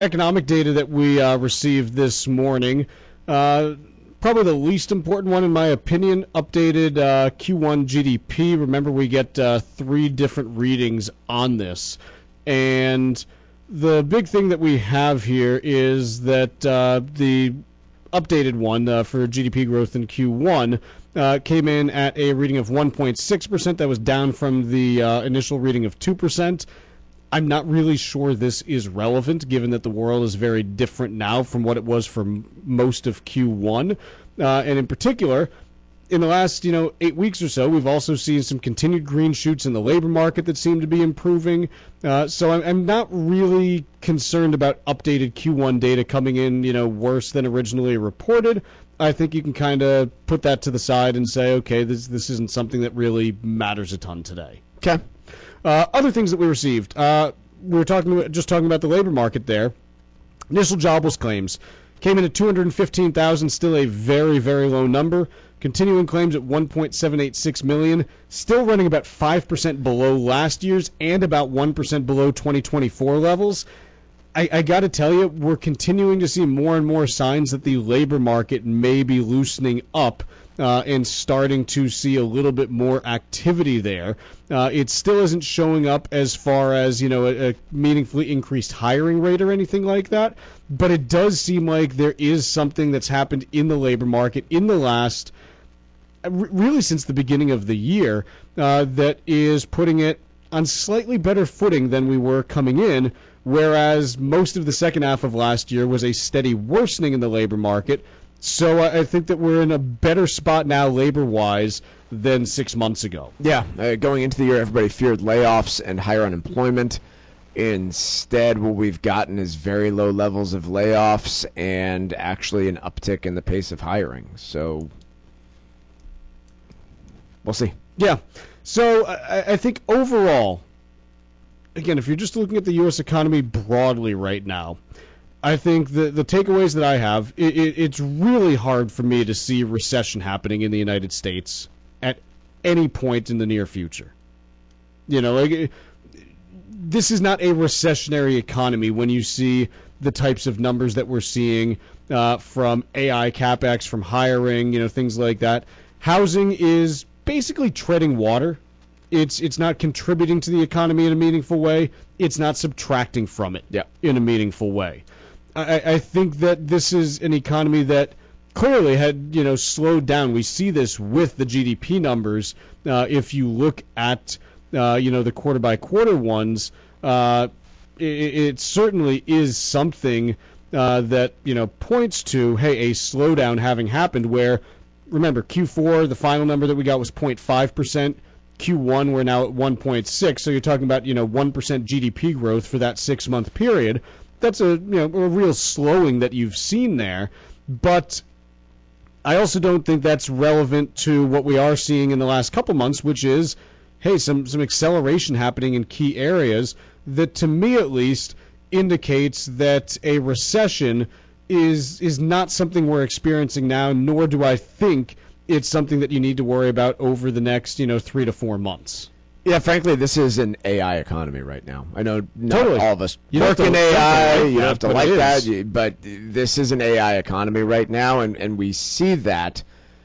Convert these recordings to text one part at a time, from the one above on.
economic data that we received this morning, probably the least important one in my opinion, updated Q1 GDP. Remember, we get 3 different readings on this. And the big thing that we have here is that the updated one for GDP growth in Q1 came in at a reading of 1.6%. That was down from the initial reading of 2%. I'm not really sure this is relevant, given that the world is very different now from what it was for most of Q1. And in particular, in the last 8 weeks or so, we've also seen some continued green shoots in the labor market that seem to be improving. So I'm not really concerned about updated Q1 data coming in worse than originally reported. I think you can kind of put that to the side and say, okay, this isn't something that really matters a ton today. Okay. Other things that we received, we were talking about the labor market there. Initial jobless claims came in at 215,000, still a very, very low number. Continuing claims at 1.786 million, still running about 5% below last year's and about 1% below 2024 levels. I got to tell you, we're continuing to see more and more signs that the labor market may be loosening up and starting to see a little bit more activity there. It still isn't showing up as far as a meaningfully increased hiring rate or anything like that, but it does seem like there is something that's happened in the labor market in the last really since the beginning of the year that is putting it on slightly better footing than we were coming in, whereas most of the second half of last year was a steady worsening in the labor market. So I think that we're in a better spot now labor-wise than 6 months ago. Yeah, going into the year, everybody feared layoffs and higher unemployment. Instead, what we've gotten is very low levels of layoffs and actually an uptick in the pace of hiring. So we'll see. Yeah. So I think overall, again, if you're just looking at the U.S. economy broadly right now, I think the takeaways that I have, it's really hard for me to see recession happening in the United States at any point in the near future. This is not a recessionary economy when you see the types of numbers that we're seeing from AI CapEx, from hiring, things like that. Housing is basically treading water. It's not contributing to the economy in a meaningful way. It's not subtracting from it in a meaningful way. I think that this is an economy that clearly had slowed down. We see this with the GDP numbers. If you look at the quarter by quarter ones, it certainly is something that points to a slowdown having happened. Where remember Q4, the final number that we got was 0.5%. Q1, we're now at 1.6. So you're talking about 1% GDP growth for that 6-month period. That's a real slowing that you've seen there, but I also don't think that's relevant to what we are seeing in the last couple months, which is, some acceleration happening in key areas that, to me at least, indicates that a recession is not something we're experiencing now, nor do I think it's something that you need to worry about over the next 3 to 4 months. Yeah, frankly, this is an AI economy right now. I know not totally. all of us work in AI. You have to like that, but this is an AI economy right now, and we see that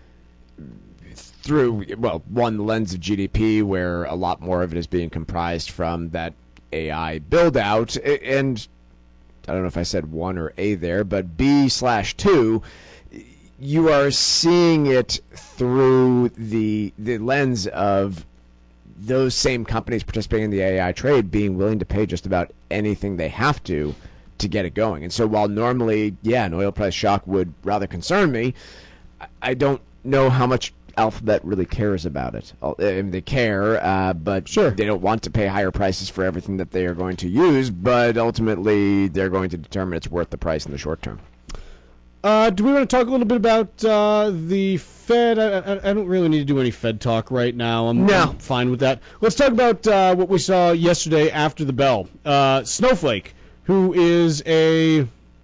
through, one lens of GDP, where a lot more of it is being comprised from that AI build-out, and I don't know if I said one or A there, but B/2, you are seeing it through the lens of those same companies participating in the AI trade being willing to pay just about anything they have to get it going. And so while normally, an oil price shock would rather concern me, I don't know how much Alphabet really cares about it. They care, but sure, they don't want to pay higher prices for everything that they are going to use, but ultimately they're going to determine it's worth the price in the short term. Do we want to talk a little bit about the Fed? I don't really need to do any Fed talk right now. I'm fine with that. Let's talk about what we saw yesterday after the bell. Snowflake, who is a